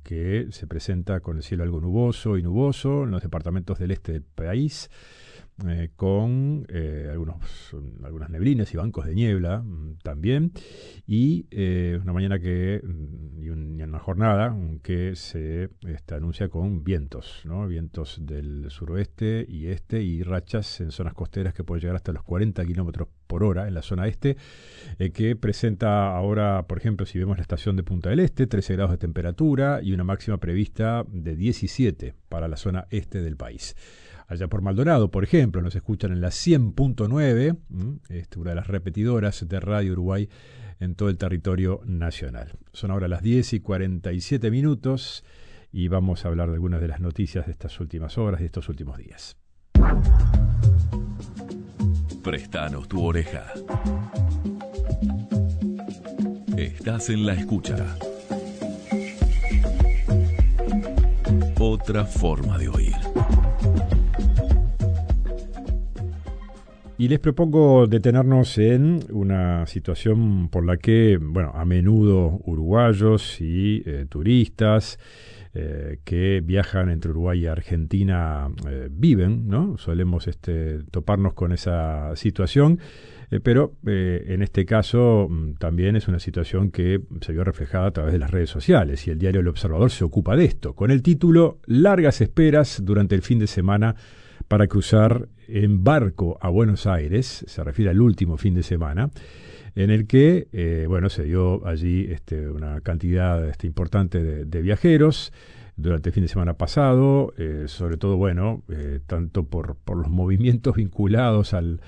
que se presenta con el cielo algo nuboso y nuboso en los departamentos del este del país, con algunas neblinas y bancos de niebla también, y una mañana y una jornada que se anuncia con vientos, ¿no? Vientos del suroeste y este, y rachas en zonas costeras que pueden llegar hasta los 40 kilómetros por hora en la zona este, que presenta ahora, por ejemplo, si vemos la estación de Punta del Este, 13 grados de temperatura y una máxima prevista de 17 para la zona este del país. Allá por Maldonado, por ejemplo, nos escuchan en la 100.9, una de las repetidoras de Radio Uruguay en todo el territorio nacional. Son ahora las 10:47 y vamos a hablar de algunas de las noticias de estas últimas horas y de estos últimos días. Prestanos tu oreja. Estás en la escucha. Otra forma de oír. Y les propongo detenernos en una situación por la que, a menudo uruguayos y turistas que viajan entre Uruguay y Argentina viven, ¿no? Solemos toparnos con esa situación, pero en este caso también es una situación que se vio reflejada a través de las redes sociales, y el diario El Observador se ocupa de esto, con el título "Largas esperas durante el fin de semana para cruzar en barco a Buenos Aires". Se refiere al último fin de semana, en el que se dio allí una cantidad importante de viajeros durante el fin de semana pasado, sobre todo, tanto por los movimientos vinculados al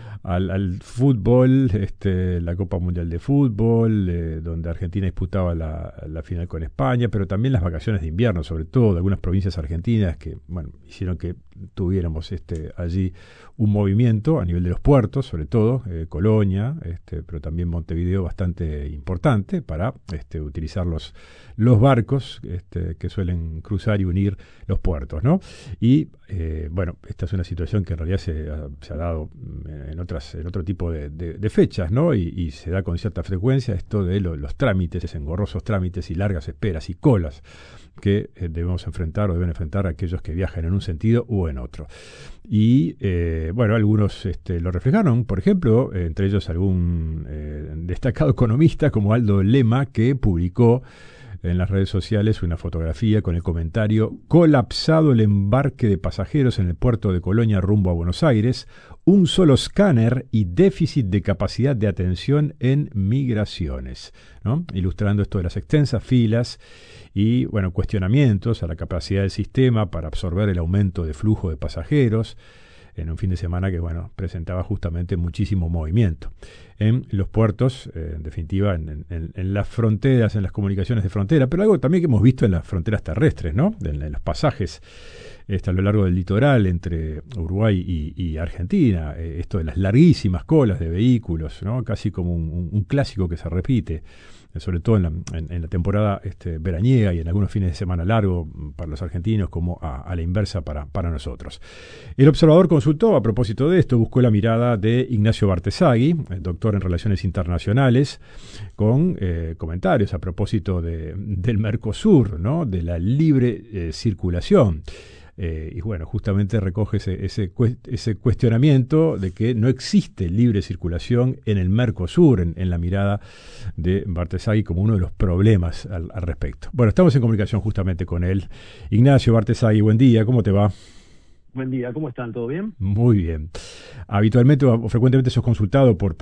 fútbol, la Copa Mundial de Fútbol, donde Argentina disputaba la final con España, pero también las vacaciones de invierno, sobre todo de algunas provincias argentinas que hicieron que tuviéramos allí un movimiento a nivel de los puertos, sobre todo Colonia, pero también Montevideo, bastante importante para utilizar los barcos que suelen cruzar y unir los puertos, ¿no? Y esta es una situación que en realidad se ha dado en otro tipo de fechas, ¿no? Y se da con cierta frecuencia esto de los trámites, engorrosos trámites y largas esperas y colas que debemos enfrentar o deben enfrentar aquellos que viajan en un sentido u en otro. Y algunos lo reflejaron, por ejemplo, entre ellos algún destacado economista como Aldo Lema, que publicó en las redes sociales una fotografía con el comentario: "Colapsado el embarque de pasajeros en el puerto de Colonia rumbo a Buenos Aires, un solo escáner y déficit de capacidad de atención en migraciones", ¿no? Ilustrando esto de las extensas filas y cuestionamientos a la capacidad del sistema para absorber el aumento de flujo de pasajeros en un fin de semana que presentaba justamente muchísimo movimiento en los puertos, en definitiva en las fronteras, en las comunicaciones de frontera, pero algo también que hemos visto en las fronteras terrestres, ¿no? En los pasajes a lo largo del litoral entre Uruguay y Argentina, esto de las larguísimas colas de vehículos, ¿no? Casi como un clásico que se repite, sobre todo en la temporada veraniega y en algunos fines de semana largo para los argentinos, como a la inversa para nosotros. El Observador consultó, a propósito de esto, buscó la mirada de Ignacio Bartesagui, doctor en Relaciones Internacionales, con comentarios a propósito del Mercosur, ¿no? De la libre circulación. Y justamente recoge ese cuestionamiento de que no existe libre circulación en el Mercosur, en la mirada de Bartesagui, como uno de los problemas al respecto. Bueno, estamos en comunicación justamente con él. Ignacio Bartesagui, buen día, ¿cómo te va? Buen día, ¿cómo están? ¿Todo bien? Muy bien. Habitualmente o frecuentemente sos consultado por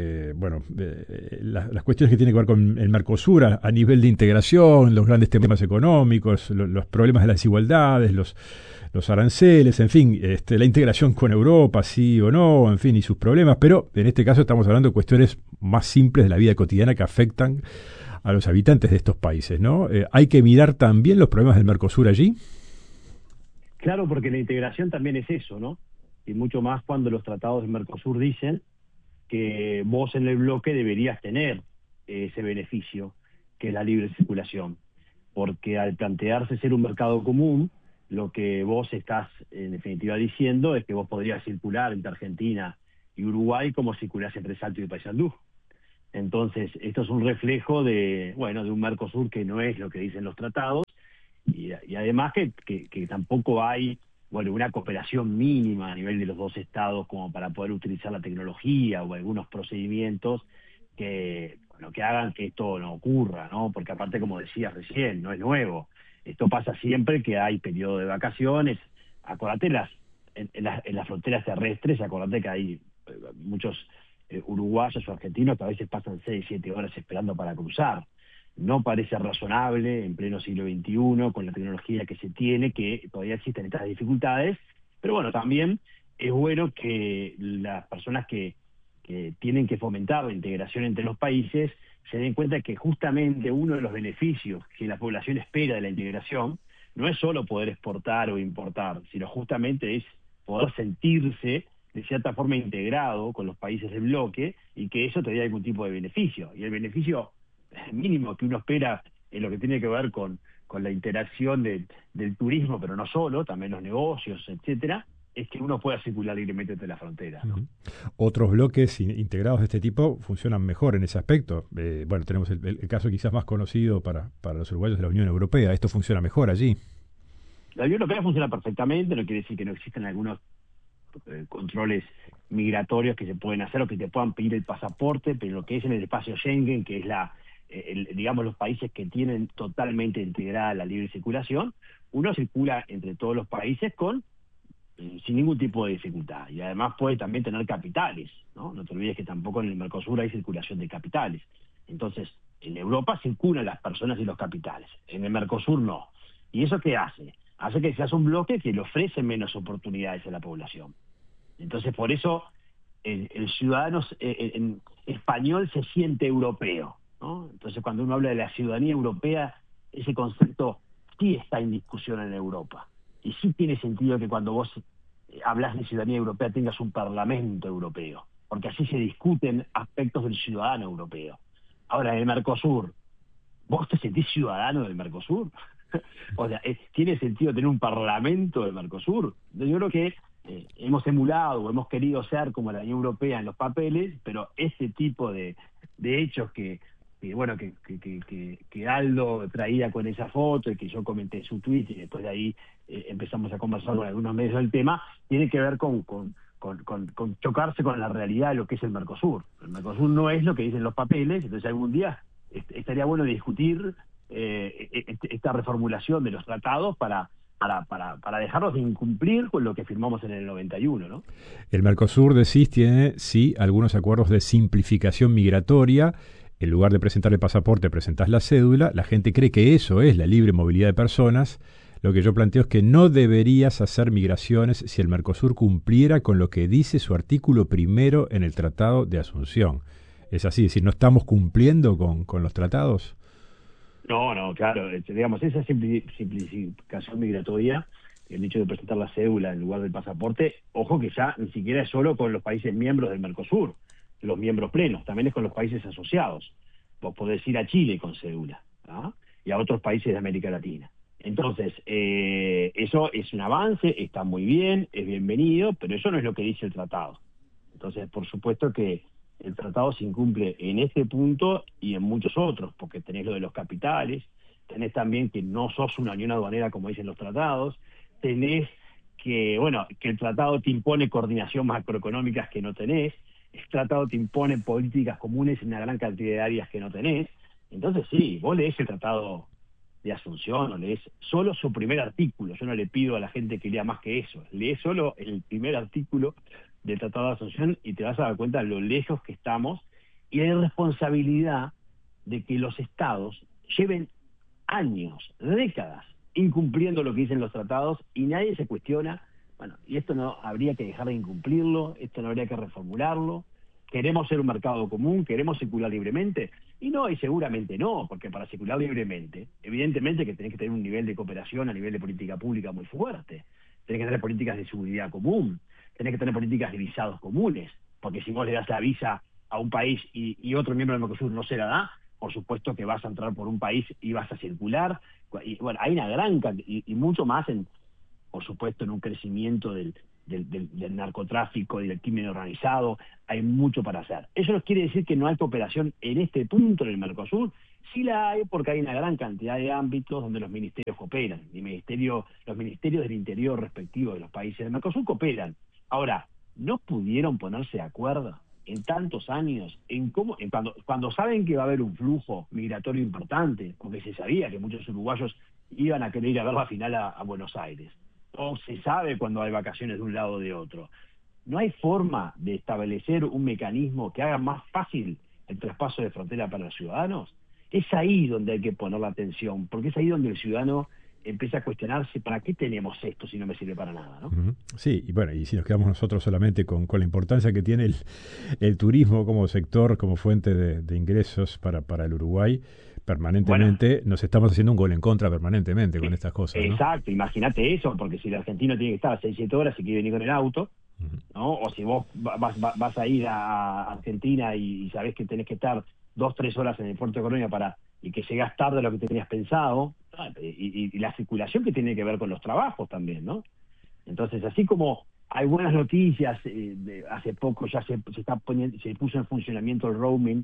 las cuestiones que tienen que ver con el Mercosur a nivel de integración, los grandes temas económicos, los problemas de las desigualdades, los aranceles, en fin, la integración con Europa, sí o no, en fin, y sus problemas, pero en este caso estamos hablando de cuestiones más simples de la vida cotidiana que afectan a los habitantes de estos países, ¿no? ¿Hay que mirar también los problemas del Mercosur allí? Claro, porque la integración también es eso, ¿no? Y mucho más cuando los tratados del Mercosur dicen que vos en el bloque deberías tener ese beneficio, que es la libre circulación. Porque al plantearse ser un mercado común, lo que vos estás en definitiva diciendo es que vos podrías circular entre Argentina y Uruguay como circulás entre Salto y Paysandú. Entonces, esto es un reflejo de un Mercosur que no es lo que dicen los tratados Y además que tampoco hay, bueno, una cooperación mínima a nivel de los dos estados como para poder utilizar la tecnología o algunos procedimientos que, bueno, que hagan que esto no ocurra, ¿no? Porque aparte, como decías recién, no es nuevo. Esto pasa siempre que hay periodo de vacaciones. Acordate en las fronteras terrestres, acordate que hay muchos uruguayos o argentinos que a veces pasan 6, 7 horas esperando para cruzar. No parece razonable en pleno siglo XXI, con la tecnología que se tiene, que todavía existen estas dificultades, pero bueno, también es bueno que las personas que tienen que fomentar la integración entre los países se den cuenta que justamente uno de los beneficios que la población espera de la integración no es solo poder exportar o importar, sino justamente es poder sentirse de cierta forma integrado con los países del bloque y que eso te dé algún tipo de beneficio. Y el beneficio mínimo que uno espera en lo que tiene que ver con la interacción del turismo, pero no solo, también los negocios, etcétera, es que uno pueda circular libremente entre las fronteras, ¿no? Otros bloques integrados de este tipo funcionan mejor en ese aspecto. Bueno, tenemos el caso quizás más conocido para los uruguayos de la Unión Europea. ¿Esto funciona mejor allí? La Unión Europea funciona perfectamente, no quiere decir que no existen algunos controles migratorios que se pueden hacer o que te puedan pedir el pasaporte, pero lo que es en el espacio Schengen, que es digamos los países que tienen totalmente integrada la libre circulación, uno circula entre todos los países sin ningún tipo de dificultad, y además puede también tener capitales, ¿no? No te olvides que tampoco en el Mercosur hay circulación de capitales. Entonces, en Europa circulan las personas y los capitales, en el Mercosur no. ¿Y eso qué hace? Hace que se haga un bloque que le ofrece menos oportunidades a la población. Entonces, por eso el ciudadano español se siente europeo, ¿no? Entonces, cuando uno habla de la ciudadanía europea, ese concepto sí está en discusión en Europa. Y sí tiene sentido que cuando vos hablas de ciudadanía europea tengas un parlamento europeo, porque así se discuten aspectos del ciudadano europeo. Ahora, en el Mercosur, ¿vos te sentís ciudadano del Mercosur? O sea, ¿tiene sentido tener un parlamento del Mercosur? Yo creo que hemos emulado o hemos querido ser como la Unión Europea en los papeles, pero ese tipo de hechos que Aldo traía con esa foto y que yo comenté en su tweet y después de ahí empezamos a conversar con algunos medios del tema, tiene que ver con chocarse con la realidad de lo que es el Mercosur. El Mercosur no es lo que dicen los papeles, entonces algún día estaría bueno discutir esta reformulación de los tratados para dejarlos de incumplir con lo que firmamos en el 91, ¿no? El Mercosur, decís, tiene, sí, algunos acuerdos de simplificación migratoria. En lugar de presentar el pasaporte, presentás la cédula. La gente cree que eso es la libre movilidad de personas. Lo que yo planteo es que no deberías hacer migraciones si el Mercosur cumpliera con lo que dice su artículo primero en el Tratado de Asunción. ¿Es así? Es decir, ¿no estamos cumpliendo con los tratados? No, claro, digamos, esa simplificación migratoria, el hecho de presentar la cédula en lugar del pasaporte, ojo que ya ni siquiera es solo con los países miembros del Mercosur, los miembros plenos, también es con los países asociados. Vos podés ir a Chile con cédula, ¿ah? Y a otros países de América Latina. Entonces, eso es un avance, está muy bien, es bienvenido, pero eso no es lo que dice el tratado. Entonces, por supuesto que el tratado se incumple en este punto y en muchos otros, porque tenés lo de los capitales, tenés también que no sos una unión aduanera como dicen los tratados, tenés que el tratado te impone coordinación macroeconómicas que no tenés, el tratado te impone políticas comunes en una gran cantidad de áreas que no tenés. Entonces sí, vos leés el tratado de Asunción o leés solo su primer artículo. Yo no le pido a la gente que lea más que eso, lees solo el primer artículo del Tratado de Asunción y te vas a dar cuenta de lo lejos que estamos y la irresponsabilidad de que los estados lleven años, décadas, incumpliendo lo que dicen los tratados y nadie se cuestiona. Bueno, y esto no habría que dejar de incumplirlo, esto no habría que reformularlo. ¿Queremos ser un mercado común? ¿Queremos circular libremente? Y no, y seguramente no, porque para circular libremente, evidentemente que tenés que tener un nivel de cooperación a nivel de política pública muy fuerte. Tenés que tener políticas de seguridad común, tenés que tener políticas de visados comunes, porque si vos le das la visa a un país y otro miembro del Mercosur no se la da, por supuesto que vas a entrar por un país y vas a circular. Y bueno, hay una gran cantidad, y mucho más por supuesto, en un crecimiento del narcotráfico y del crimen organizado, hay mucho para hacer. Eso no quiere decir que no hay cooperación en este punto en el Mercosur, Sí la hay porque hay una gran cantidad de ámbitos donde los ministerios cooperan, y los ministerios del interior respectivos de los países del Mercosur cooperan. Ahora, ¿no pudieron ponerse de acuerdo en tantos años cuando saben que va a haber un flujo migratorio importante, porque se sabía que muchos uruguayos iban a querer ir a ver la final a Buenos Aires, o se sabe cuando hay vacaciones de un lado o de otro? ¿No hay forma de establecer un mecanismo que haga más fácil el traspaso de frontera para los ciudadanos? Es ahí donde hay que poner la atención, porque es ahí donde el ciudadano empieza a cuestionarse, ¿para qué tenemos esto si no me sirve para nada, ¿no? Uh-huh. Sí, y bueno, y si nos quedamos nosotros solamente con la importancia que tiene el turismo como sector, como fuente de ingresos para el Uruguay, permanentemente, nos estamos haciendo un gol en contra permanentemente con estas cosas, ¿no? Exacto, imagínate eso, porque si el argentino tiene que estar 6-7 horas y quiere venir con el auto, ¿no? O si vos vas a ir a Argentina y sabés que tenés que estar 2-3 horas en el puerto de Colonia y que llegás tarde a lo que tenías pensado, y la circulación que tiene que ver con los trabajos también, ¿no? Entonces, así como hay buenas noticias, hace poco ya se puso en funcionamiento el roaming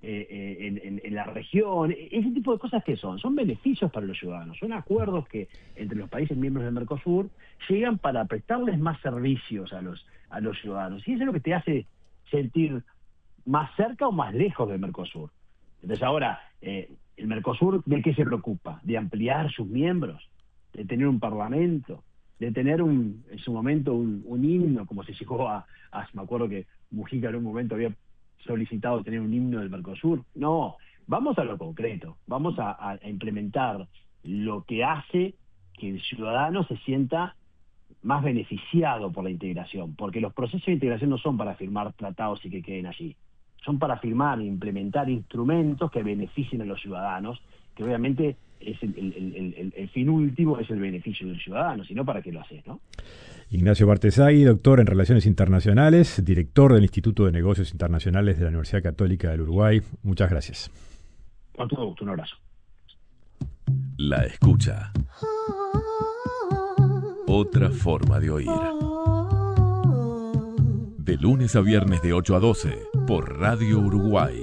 en la región, ese tipo de cosas que son beneficios para los ciudadanos, son acuerdos que entre los países miembros del Mercosur llegan para prestarles más servicios a los ciudadanos, y eso es lo que te hace sentir más cerca o más lejos del Mercosur. Entonces ahora, el Mercosur, ¿de qué se preocupa? De ampliar sus miembros, de tener un parlamento, de tener en su momento un himno, como se llegó me acuerdo que Mujica en un momento había solicitado tener un himno del Mercosur. No, vamos a lo concreto, vamos a implementar lo que hace que el ciudadano se sienta más beneficiado por la integración, porque los procesos de integración no son para firmar tratados y que queden allí, son para firmar e implementar instrumentos que beneficien a los ciudadanos, que obviamente es el fin último es el beneficio del ciudadano, sino para qué lo haces, ¿no? Ignacio Bartesagui, doctor en Relaciones Internacionales, director del Instituto de Negocios Internacionales de la Universidad Católica del Uruguay. Muchas gracias. Con todo gusto, un abrazo. La escucha. Otra forma de oír. De lunes a viernes de 8 a 12 por Radio Uruguay.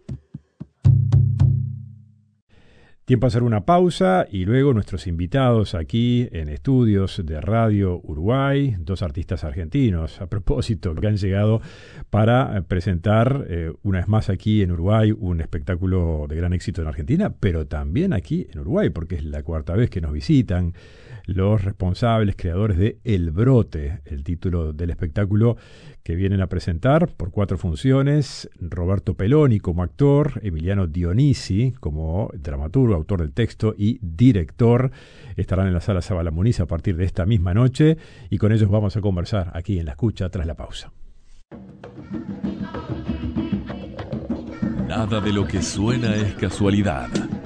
Tiempo a hacer una pausa y luego nuestros invitados aquí en estudios de Radio Uruguay, dos artistas argentinos, a propósito, que han llegado para presentar una vez más aquí en Uruguay un espectáculo de gran éxito en Argentina, pero también aquí en Uruguay, porque es la cuarta vez que nos visitan los responsables, creadores de El Brote, el título del espectáculo que vienen a presentar por 4 funciones. Roberto Peloni como actor, Emiliano Dionisi como dramaturgo, autor del texto y director. Estarán en la Sala Zabala Muniz a partir de esta misma noche y con ellos vamos a conversar aquí en La Escucha tras la pausa. Nada de lo que suena es casualidad.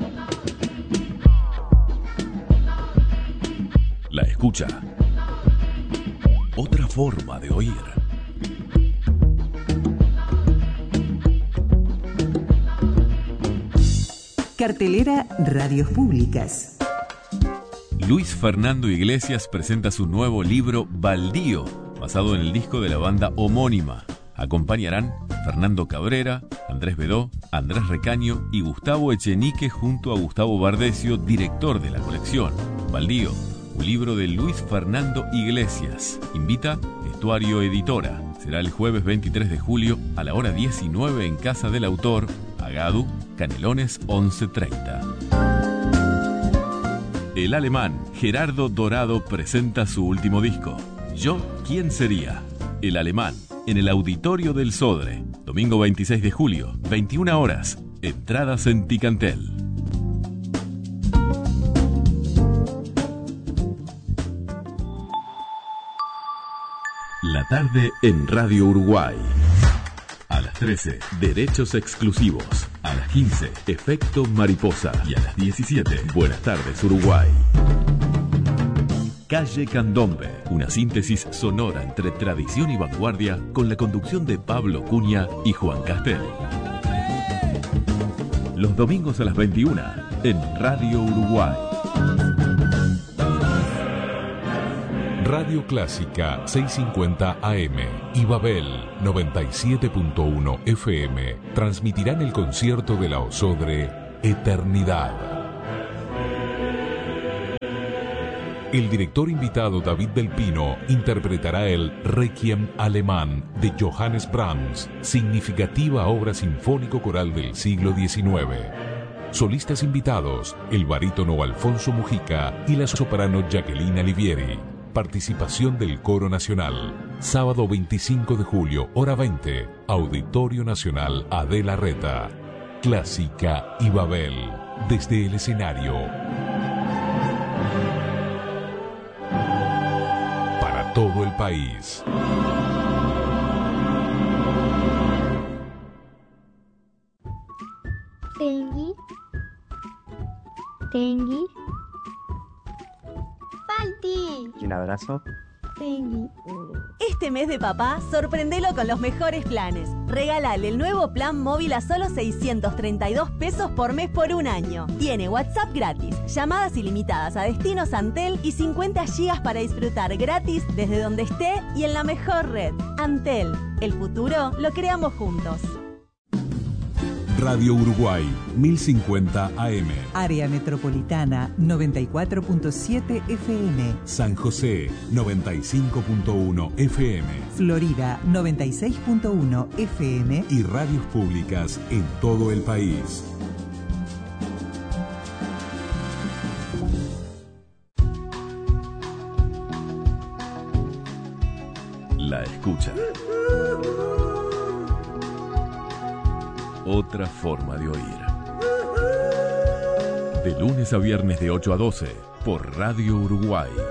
La escucha. Otra forma de oír. Cartelera Radios Públicas. Luis Fernando Iglesias presenta su nuevo libro Baldío, basado en el disco de la banda homónima. Acompañarán Fernando Cabrera, Andrés Bedó, Andrés Recaño y Gustavo Echenique junto a Gustavo Bardesio, director de la colección. Baldío, un libro de Luis Fernando Iglesias. Invita Estuario Editora. Será el jueves 23 de julio a la hora 19 en Casa del Autor, Agadu, Canelones 1130. El alemán Gerardo Dorado presenta su último disco, Yo, ¿quién sería? El alemán, en el Auditorio del Sodre, domingo 26 de julio, 21 horas, entradas en Ticantel. La tarde en Radio Uruguay. A las 13, Derechos Exclusivos. A las 15, Efecto Mariposa. Y a las 17, Buenas tardes Uruguay. Calle Candombe, una síntesis sonora entre tradición y vanguardia con la conducción de Pablo Cunha y Juan Castel. Los domingos a las 21 en Radio Uruguay. Radio Clásica 650 AM y Babel 97.1 FM transmitirán el concierto de la Osodre eternidad. El director invitado David del Pino interpretará el Requiem alemán de Johannes Brahms, significativa obra sinfónico-coral del siglo XIX. Solistas invitados, el barítono Alfonso Mujica y la soprano Jacqueline Alivieri. Participación del Coro Nacional. Sábado 25 de julio, hora 20, Auditorio Nacional Adela Reta. Clásica y Babel, desde el escenario. Para todo el país. Tengui. Falti. Y un abrazo. Tengui. Este mes de papá, sorprendelo con los mejores planes. Regálale el nuevo plan móvil a solo 632 pesos por mes por un año. Tiene WhatsApp gratis, llamadas ilimitadas a destinos Antel y 50 gigas para disfrutar gratis desde donde esté y en la mejor red. Antel, el futuro lo creamos juntos. Radio Uruguay, 1050 AM. Área Metropolitana, 94.7 FM. San José, 95.1 FM. Florida, 96.1 FM. Y radios públicas en todo el país. La escucha. Otra forma de oír. De lunes a viernes de 8 a 12 por Radio Uruguay.